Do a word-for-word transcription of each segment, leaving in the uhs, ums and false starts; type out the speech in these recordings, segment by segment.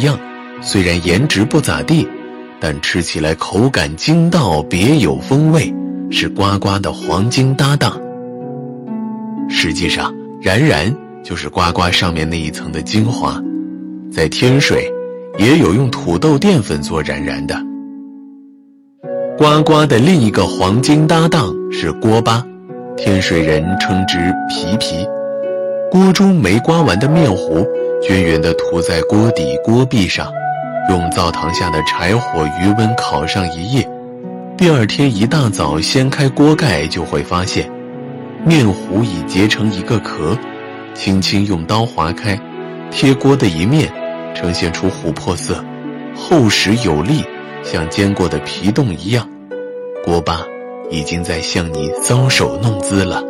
样，虽然颜值不咋地，但吃起来口感筋道，别有风味，是呱呱的黄金搭档。实际上，燃燃就是呱呱上面那一层的精华。在天水，也有用土豆淀粉做燃燃的。呱呱的另一个黄金搭档是锅巴，天水人称之皮皮。锅中没刮完的面糊，均匀地涂在锅底锅壁上，用灶堂下的柴火余温烤上一夜。第二天一大早掀开锅盖，就会发现面糊已结成一个壳，轻轻用刀划开，贴锅的一面呈现出琥珀色，厚实有力，像煎过的皮冻一样。锅巴已经在向你搔首弄姿了。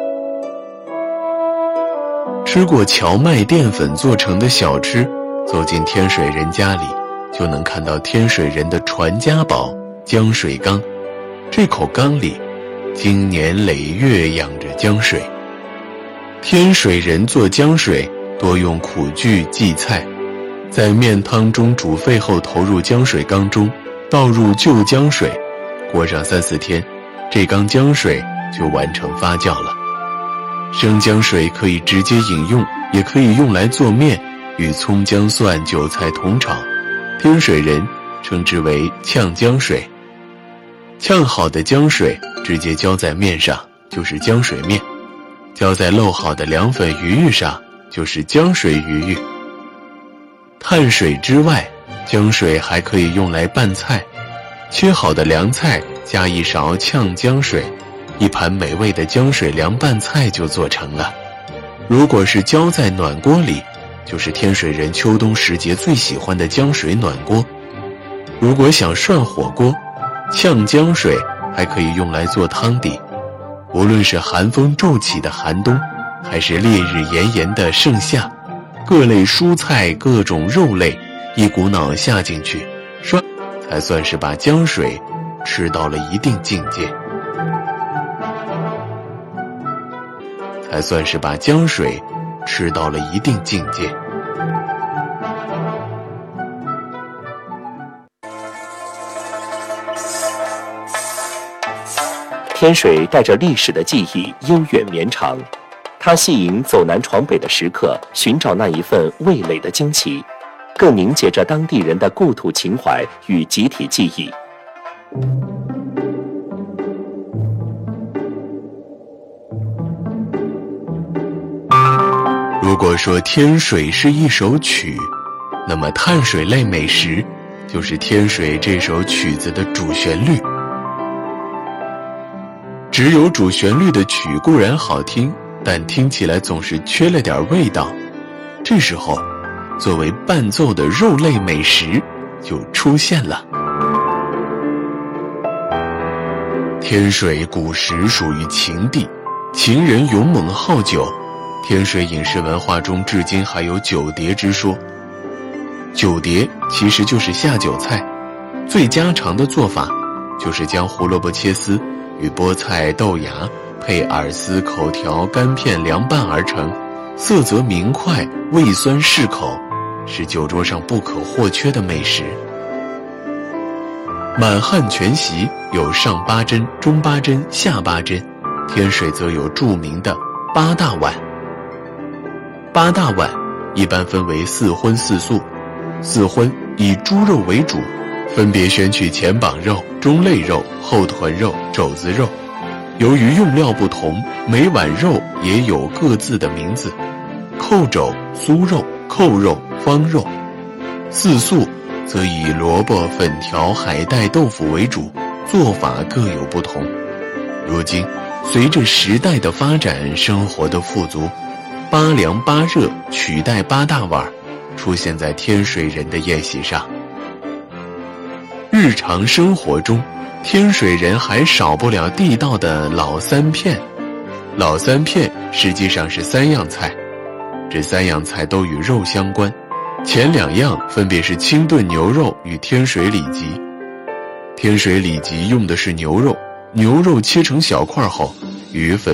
吃过荞麦淀粉做成的小吃，走进天水人家里，就能看到天水人的传家宝浆水缸。这口缸里经年累月养着浆水。天水人做浆水多用苦苣荠菜，在面汤中煮沸后投入浆水缸中，倒入旧浆水，过上三四天，这缸浆水就完成发酵了。生浆水可以直接饮用，也可以用来做面，与葱姜蒜韭菜同炒。天水人称之为炝浆水。炝好的浆水直接浇在面上，就是浆水面；浇在漏好的凉粉鱼玉上，就是浆水鱼玉。碳水之外，浆水还可以用来拌菜。切好的凉菜加一勺炝浆水，一盘美味的浆水凉拌菜就做成了。如果是浇在暖锅里，就是天水人秋冬时节最喜欢的浆水暖锅。如果想涮火锅，炝浆水还可以用来做汤底。无论是寒风骤起的寒冬，还是烈日炎炎的盛夏，各类蔬菜各种肉类一股脑下进去，涮才算是把浆水吃到了一定境界。才算是把浆水吃到了一定境界。 天水带着历史的记忆悠远绵长，它吸引走南闯北的食客寻找那一份味蕾的惊奇，更凝结着当地人的故土情怀与集体记忆。 如果说天水是一首曲，那么碳水类美食就是天水这首曲子的主旋律。只有主旋律的曲固然好听，但听起来总是缺了点味道。这时候，作为伴奏的肉类美食就出现了。天水古时属于秦地，秦人勇猛好酒，天水饮食文化中至今还有酒碟之说。酒碟其实就是下酒菜，最家常的做法就是将胡萝卜切丝与菠菜、豆芽配饵丝、口条、干片凉拌而成，色泽明快，味酸适口，是酒桌上不可或缺的美食。满汉全席有上八珍、中八珍、下八珍，天水则有著名的八大碗。八大碗一般分为四荤四素，四荤以猪肉为主，分别选取前膀肉、中肋肉、后臀肉、肘子肉。由于用料不同，每碗肉也有各自的名字：扣肘、酥肉、扣肉、方肉。四素则以萝卜、粉条、海带、豆腐为主，做法各有不同。如今，随着时代的发展，生活的富足，八凉八热取代八大碗，出现在天水人的宴席上。日常生活中，天水人还少不了地道的老三片。老三片实际上是三样菜，这三样菜都与肉相关。前两样分别是清炖牛肉与天水里脊。天水里脊用的是牛肉，牛肉切成小块后，与粉